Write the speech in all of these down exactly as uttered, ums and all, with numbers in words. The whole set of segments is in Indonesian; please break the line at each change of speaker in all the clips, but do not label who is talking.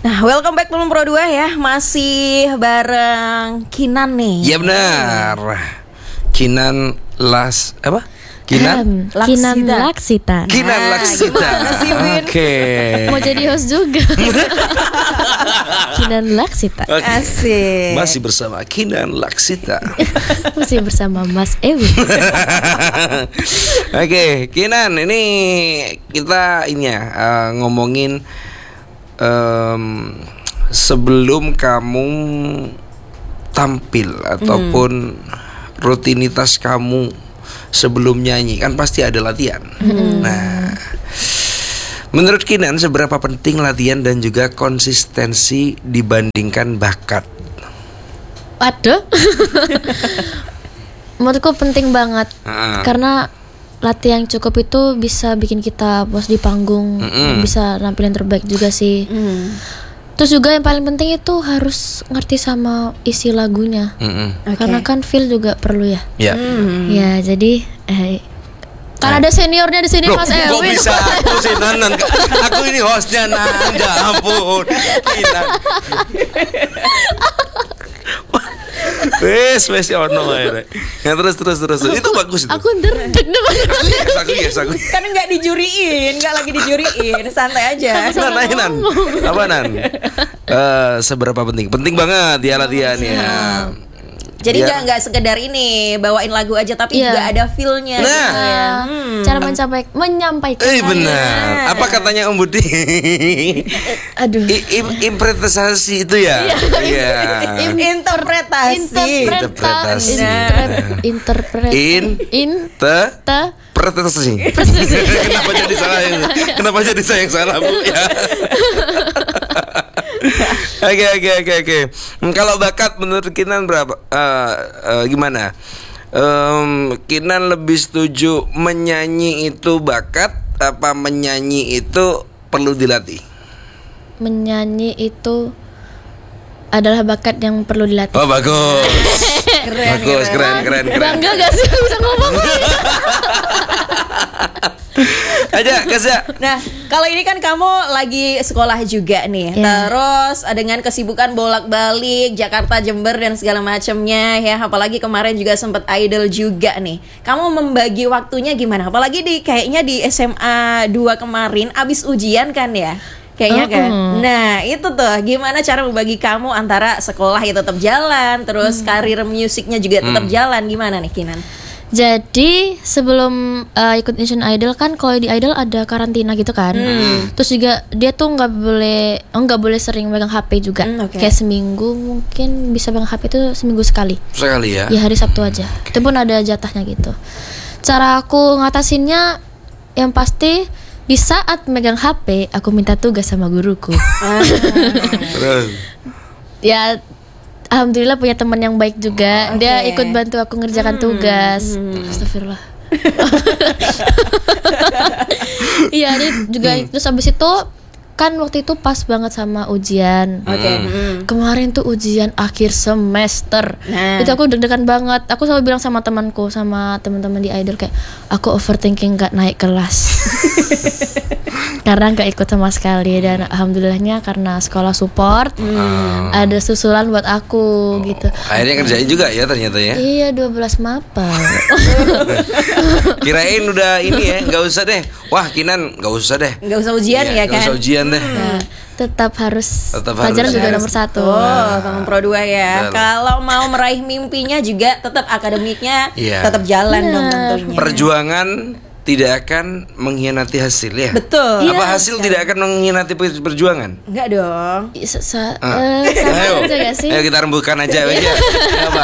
Nah, welcome back to Pro dua ya. Masih bareng Kinan nih.
Iya benar. Kinan Las apa? Kinan
Laksita. Kinan Laksita.
Kinan Laksita.
Oke.
Okay.
Mau jadi host juga. Kinan Laksita.
Okay.
Asik.
Masih bersama Kinan Laksita.
Masih bersama Mas Ewi.
Oke, okay, Kinan, ini kita ini ya uh, ngomongin um, sebelum kamu tampil ataupun hmm. rutinitas kamu sebelum nyanyi kan pasti ada latihan. Hmm. Nah, menurut Kinan seberapa penting latihan dan juga konsistensi dibandingkan bakat?
Waduh. Menurutku penting banget.
Uh.
Karena latihan yang cukup itu bisa bikin kita puas di panggung, mm-hmm. bisa nampilin terbaik juga sih. Mm. Terus juga yang paling penting itu harus ngerti sama isi lagunya, mm-hmm. okay. karena kan feel juga perlu ya.
Yeah.
Mm. Ya jadi, eh, kan ada seniornya di sini. Loh, Mas Ewin.
Kok bisa aku sih Nanan? Aku ini hostnya Nanda, ampun. Wes, wes ya ono ae. Ya terus terus terus. Itu bagus itu.
Aku nderdeg
banget. Aku ya, aku.
Kan enggak dijuriin, enggak lagi dijuriin, santai aja.
Nan, Nan. Apa Nan? Uh, seberapa penting? Penting banget ya latihannya.
Jadi nggak nggak sekedar ini bawain lagu aja, tapi yeah. juga ada feel-nya.
Nah,
gitu ya. hmm.
cara mencapai, menyampaikan.
Eh benar. Apa katanya Om Budi?
Aduh.
I, im, interpretasi itu ya. Iya.
Interpretasi.
Interpretasi.
Interpret.
In.
In.
Te.
Te.
Interpretasi. Kenapa jadi salah? Kenapa jadi saya yang salah, Bu? Ya. Oke oke oke oke. Kalau bakat menurut Kinan berapa? Uh, uh, gimana? Um, Kinan lebih setuju menyanyi itu bakat apa menyanyi itu perlu dilatih?
Menyanyi itu adalah bakat yang perlu dilatih.
Oh bagus. Keren, bagus keren keren keren.
Bangga gak sih bisa ngomong?
Aja, Kasya. Nah, kalau ini kan kamu lagi sekolah juga nih. Yeah. Terus dengan kesibukan bolak-balik Jakarta, Jember dan segala macamnya ya. Apalagi kemarin juga sempat idol juga nih. Kamu membagi waktunya gimana? Apalagi di kayaknya di S M A dua kemarin abis ujian kan ya? Kayaknya kan. Uh-uh. Nah, itu tuh gimana cara membagi kamu antara sekolah ya tetap jalan, terus hmm. karir musiknya juga tetap hmm. jalan. Gimana nih Kinan?
Jadi sebelum uh, ikut Indonesian Idol kan, kalau di Idol ada karantina gitu kan. Hmm. Terus juga dia tuh nggak boleh, oh nggak boleh sering megang H P juga. Hmm, okay. Kayak seminggu mungkin bisa megang H P itu seminggu sekali.
Sekali ya?
Ya hari Sabtu aja. Okay. Itu pun ada jatahnya gitu. Cara aku ngatasinnya yang pasti di saat megang H P aku minta tugas sama guruku.
Terus? Ya.
Alhamdulillah punya teman yang baik juga. Okay. Dia ikut bantu aku ngerjakan hmm. tugas. Hmm. Astagfirullah. Iya, dia juga hmm. terus abis itu kan waktu itu pas banget sama ujian.
Oke. Okay. Hmm.
Kemarin tuh ujian akhir semester. Nah. Itu aku deg-degan banget. Aku selalu bilang sama temanku, sama teman-teman di Idol kayak aku overthinking gak naik kelas. Karena gak ikut sama sekali. Dan alhamdulillahnya karena sekolah support hmm. ada susulan buat aku. Oh, gitu.
Akhirnya kerjain juga ya ternyata ya.
Iya, dua belas mapel.
Kirain udah ini ya, gak usah deh. Wah Kinan gak usah deh.
Gak usah ujian ya, ya kan.
Gak usah ujian deh.
Nah, tetap harus
tetap
pelajaran
harus
juga
ya.
nomor satu.
Oh, kamu Pro dua ya. Kalau mau meraih mimpinya juga tetap akademiknya ya. Tetap jalan nah. dong tentunya.
Perjuangan tidak akan mengkhianati hasil ya.
Betul.
Apa
ya,
hasil kan. Tidak akan mengkhianati perjuangan?
Enggak dong.
Sa- sa- uh. Uh, sama
ayo,
aja gak sih?
Ayo kita rembukan aja aja. Apa?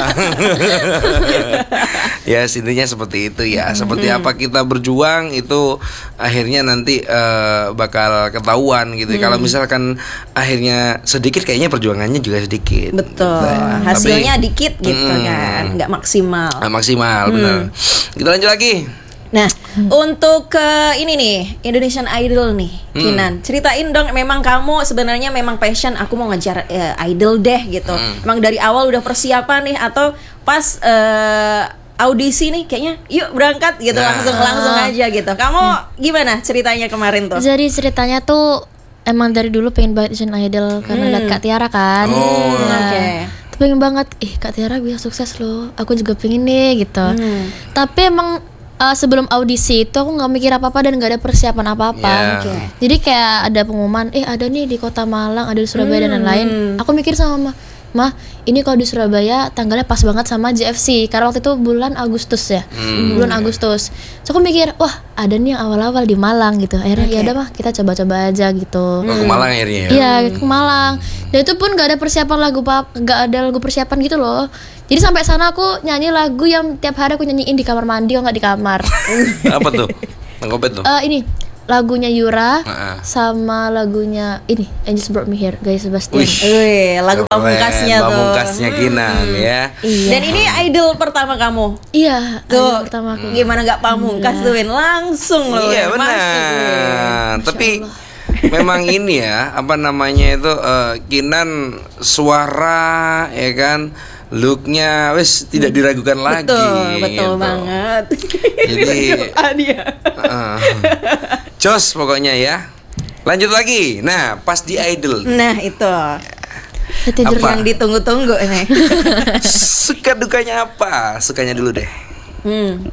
Ya intinya seperti itu ya. Mm-hmm. Seperti apa kita berjuang itu akhirnya nanti uh, bakal ketahuan gitu. Mm. Kalau misalkan akhirnya sedikit, kayaknya perjuangannya juga sedikit.
Betul. Nah, hasilnya tapi, dikit gitu mm, kan, nggak maksimal.
Nggak maksimal, mm. benar. Kita lanjut lagi.
Nah, hmm. untuk ke uh, ini nih Indonesian Idol nih, hmm. Kinan, ceritain dong. Memang kamu sebenarnya memang passion, aku mau ngejar uh, idol deh gitu. Hmm. Emang dari awal udah persiapan nih atau pas uh, audisi nih kayaknya yuk berangkat gitu nah. langsung langsung aja gitu. Kamu hmm. gimana ceritanya kemarin tuh?
Jadi ceritanya tuh emang dari dulu pengen banget Asian Idol karena
Hmm.
liat Kak Tiara kan.
Oh,
Nah,
oke.
tuh pengen banget, ih Kak Tiara bisa sukses loh, aku juga pengen nih gitu.
Hmm.
Tapi emang uh, sebelum audisi itu aku nggak mikir apa apa dan nggak ada persiapan apa apa.
Yeah.
Oke.
Jadi kayak ada pengumuman, eh ada nih di Kota Malang, ada di Surabaya dan lain-lain. Aku mikir sama mama, mah ini kalau di Surabaya tanggalnya pas banget sama J F C karena waktu itu bulan Agustus ya, bulan Agustus. So aku mikir, wah ada nih yang awal-awal di Malang gitu. Akhirnya ya udah mah kita coba-coba aja gitu.
Oh, ke Malang akhirnya ya.
Iya ke Malang. Dan itu pun gak ada persiapan lagu pap, gak ada lagu persiapan gitu loh. Jadi sampai sana aku nyanyi lagu yang tiap hari aku nyanyiin di kamar mandi kalau nggak di kamar.
Apa tuh? Ngopet tuh.
Eh ini lagunya Yura
Heeh.
sama lagunya ini Angels Brought Me Here, Guys Sebastian.
Wih.
Wih, lagu pamungkasnya tuh.
Pamungkasnya Kinan ya.
Dan ini idol pertama kamu.
Iya,
Tuh,
album pertama aku.
gimana nggak pamungkas tuh Win? Langsung loh.
Iya
Win. Masuk, Win.
benar. Tapi memang ini ya apa namanya itu eh, Kinan suara ya kan, looknya wes tidak diragukan lagi.
Betul, betul
gitu.
banget.
Jadi
Ah, dia.
eh, jos pokoknya ya. Lanjut lagi. Nah pas di Idol
Nah itu
Saya tidur
Apa?
yang ditunggu-tunggu nih.
suka dukanya apa? Sukanya dulu deh.
Hmm.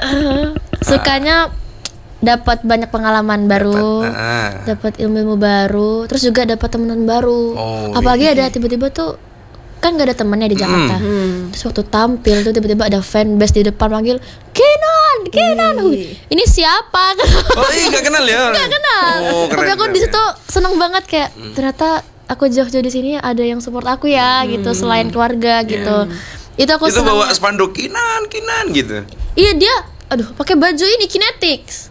Sukanya dapat banyak pengalaman baru,
Ah.
dapat ilmu-ilmu baru, terus juga dapat teman baru.
Oh,
Apalagi ada tiba-tiba tuh kan gak ada temannya di Jakarta. Terus waktu tampil tuh tiba-tiba ada fanbase di depan manggil Kenan, Kenan.
Wih.
Ini siapa?
Oh iya gak kenal ya?
Gak kenal.
Oh, keren,
Tapi aku
keren,
di situ
keren.
seneng banget kayak ternyata aku jauh-jauh di sini ada yang support aku ya gitu selain keluarga gitu. Itu aku
Itu
seneng.
bawa spanduk Kinan, Kinan gitu.
Iya dia, aduh pakai baju ini Kinetics.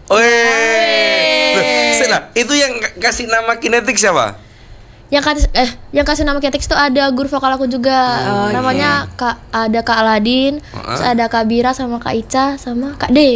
Weh. Loh, Sila, itu yang k- kasih nama Kinetik siapa?
Yang kasih eh yang kasih nama Kinetics itu ada guru vokal aku juga.
Oh,
Namanya Kak ada Kak Aladin, terus ada Kak Bira sama Kak Ica sama Kak D.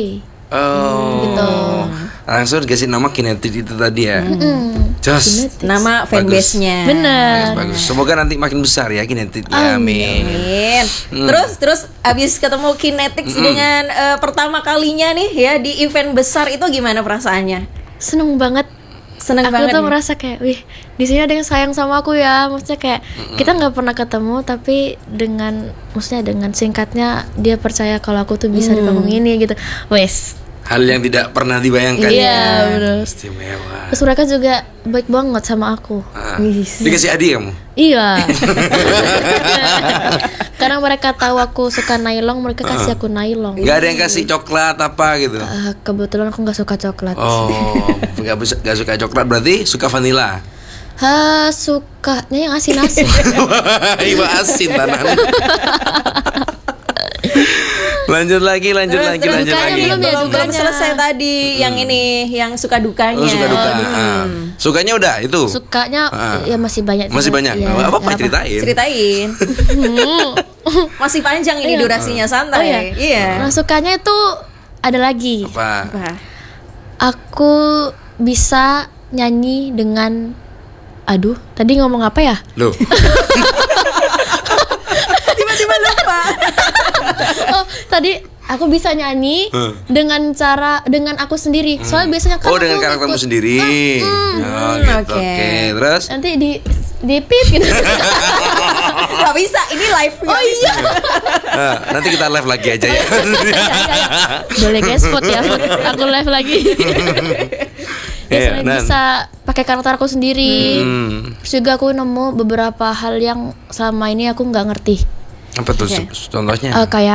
Oh.
Gitu.
Langsung dikasih nama Kinetik itu tadi ya.
Mm.
Jos.
Nama fanbase-nya.
Bener.
Bagus, bagus. Semoga nanti makin besar ya Kinetik. Ya, amin.
Amin.
Hmm.
Terus terus abis ketemu Kinetics dengan eh, pertama kalinya nih ya di event besar itu gimana perasaannya?
Seneng banget.
Seneng
Aku
banget
tuh
ya?
merasa kayak, wih, di sini ada yang sayang sama aku ya. Maksudnya kayak kita nggak pernah ketemu, tapi dengan, maksudnya dengan singkatnya dia percaya kalau aku tuh bisa di panggung ini gitu. Wes.
Hal yang tidak pernah dibayangkan.
Iya,
ya.
bener.
Istimewa.
Terus mereka juga baik banget sama aku.
Ah, dikasih hadiah kamu?
Iya. Karena mereka tahu aku suka nylon, mereka kasih aku nylon.
Gak ada yang kasih coklat apa gitu?
Eh, kebetulan aku nggak suka coklat.
Oh, gak, bisa- gak suka coklat berarti suka vanila.
Ha, sukanya yang asin-asin.
Iba asin tanah. Lanjut lagi, lanjut
Terus,
lagi,
terus
lanjut
dukanya
lagi.
belum ya,
belum, belum
dukanya.
selesai tadi yang ini yang suka dukanya.
Oh, suka duka. Ah. Sukanya udah itu.
Sukanya
Ah.
ya masih banyak.
Masih
juga.
banyak.
Ya,
Gak apa-apa
ya,
ceritain.
Ceritain. Masih panjang ini
Iya.
durasinya
Oh
santai.
iya.
Iya.
Nah, sukanya itu ada lagi.
Apa?
Wah.
Aku bisa nyanyi dengan aduh, tadi ngomong apa ya?
Loh,
Tiba-tiba lupa.
Oh, tadi aku bisa nyanyi
Hmm.
dengan cara dengan aku sendiri. Soalnya biasanya kan
oh dengan
aku
karaktermu
ikut-
sendiri. Oh, gitu.
oke.
Oke, terus?
Nanti di di pip gitu.
Gak bisa, ini live. Oh iya.
Ah, nanti kita live lagi aja ya.
Boleh guys, vote ya. vote. Aku live lagi. Ya,
Iya,
selain
Nan.
bisa pakai karakter aku sendiri.
Hmm.
Terus juga aku nemu beberapa hal yang selama ini aku nggak ngerti.
Apa tuh
Oke.
contohnya?
Eh, kayak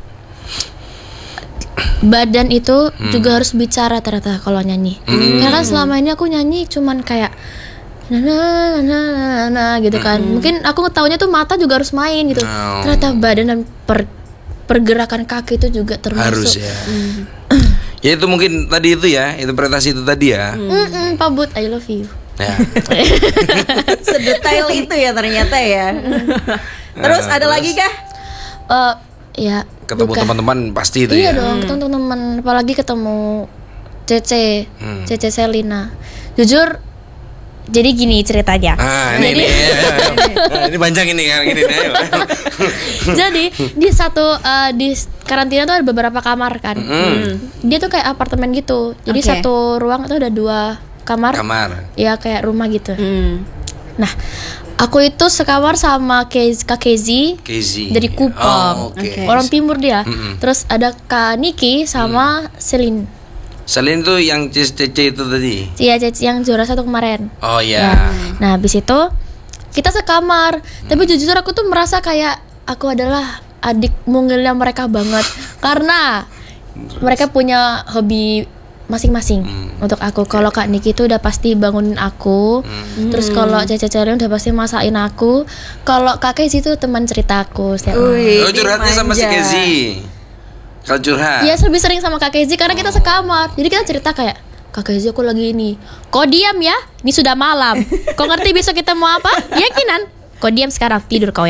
badan itu
Hmm.
juga harus bicara ternyata kalau nyanyi. Karena kan selama ini aku nyanyi cuman kayak na na na na na, na, gitu kan. Mungkin aku taunya tuh mata juga harus main gitu.
Oh.
Ternyata badan dan per- pergerakan kaki itu juga termasuk.
Harus ya. Ya itu mungkin tadi itu ya, interpretasi itu tadi ya.
Mm-mm, Pak Bud, I love you.
Ya.
Sedetail itu ya ternyata ya. Terus ada lagi kah?
Eh, ya.
Ketemu
bukan.
teman-teman pasti itu
Iya
ya.
dong, ketemu teman-teman, apalagi ketemu Cece,
Hmm.
Cece Selina. Jujur, jadi gini ceritanya.
Ah, ini ini. Nah, ini panjang ini kan gini nih. ayo.
Jadi di satu eh, di karantina tuh ada beberapa kamar kan.
Hmm.
Dia tuh kayak apartemen gitu. Jadi
Oke.
satu ruang itu ada dua kamar.
Kamar.
Ya kayak rumah gitu.
Hmm.
Nah, aku itu sekamar sama Kez, Kak Kezi
Kezi.
dari
Oh,
Kupang.
oke.
Orang timur dia.
Mm-mm.
Terus ada Kak Niki sama Selin.
Selin tuh yang C C C itu tadi.
Iya, Ceci yang juara satu kemarin.
Oh ya.
Ya. Nah, habis itu kita sekamar. Tapi jujur aku tuh merasa kayak aku adalah adik mungilnya mereka banget karena mereka punya hobi masing-masing.
Hmm.
Untuk aku, kalau Kak Niki tuh udah pasti bangunin aku.
Hmm.
Terus kalau Cece Celin udah pasti masakin aku. Kalau Kak Kezi tuh teman ceritaku setiap malam.
Wih,
Oh, curhatnya sama si
manja.
Kezi. Kalau curhat.
Iya, lebih sering sama Kak Kezi karena kita sekamar. Jadi kita cerita kayak, Kak Kezi aku lagi ini. Kau diam ya, ini sudah malam. Kau ngerti besok kita mau apa? Yakinan. Kau diam sekarang, tidur kau ya.